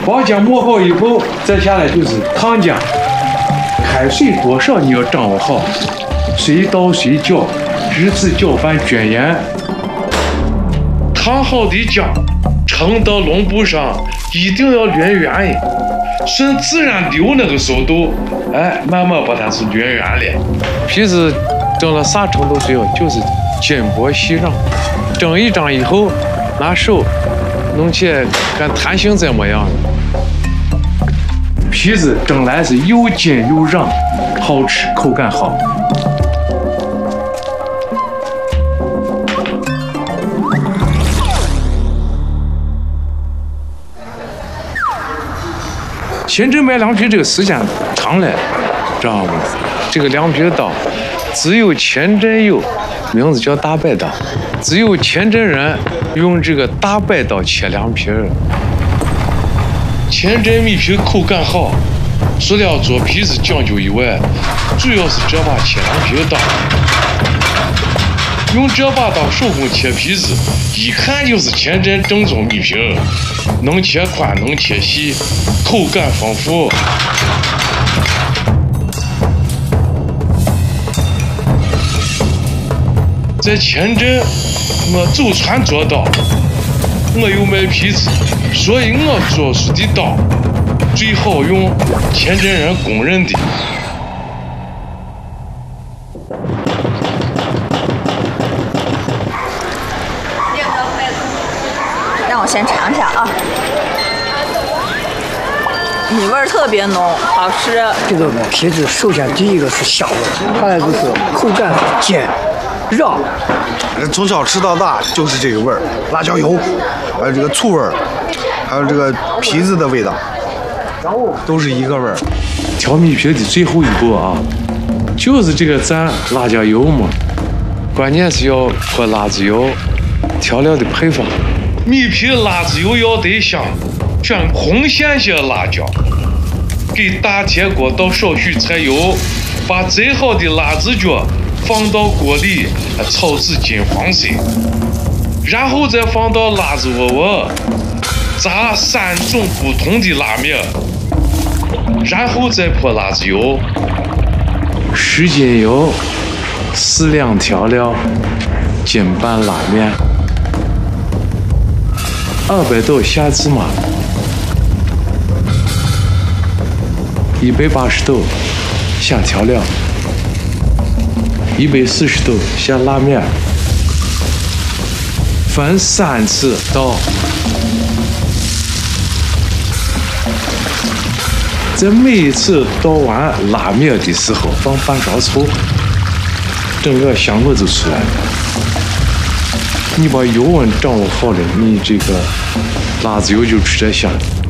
包浆磨好以后，再下来就是糖浆。开水多少你要掌握好，随倒随搅，日子搅拌均匀。烫好的浆盛到笼布上，一定要匀圆，顺自然流那个速度，慢慢把它是匀圆了。皮子蒸到啥程度最好？就是筋薄细让，蒸一蒸以后，拿手弄起来看弹性怎么样。皮子蒸来是又筋又软，好吃，口感好。清真卖凉皮这个时间长了，知道不？这个凉皮档只有清真有，名字叫大摆档，只有清真人用这个大摆档切凉皮。清真米皮口感好，除了做皮子讲究以外，主要是这把切凉皮档。用这把当手工切皮子，一看就是清真正宗米皮，能切宽能切细，口感丰富。在清真，我祖传做刀，我又卖皮子，所以我做出的刀最好用，清真人公认的。 让我先尝一下啊，米味儿特别浓，好吃。 这个皮子首先第一个是香味，还有就是口感筋软。 从小吃到大就是这个味儿，辣椒油，还有这个醋味儿，还有这个皮子的味道，都是一个味儿。 调米皮的最后一步啊，就是这个蘸辣椒油嘛，关键是要泼辣子油。调料的配方，米皮辣子油要得香，选红鲜些辣椒，给大铁锅倒少许柴油，把最好的辣子角放到锅里炒至金黄色，然后再放到辣子窝窝，炸3种不同的辣面，然后再泼辣子油，10斤油，4两调料，斤半拉面，200斗下芝麻，180斗下调料，140斗下拉面，分3次倒。在每一次倒完拉面的时候放半勺醋，整个香味就出来了。你把油温掌握好了，你这个辣子油就吃着香。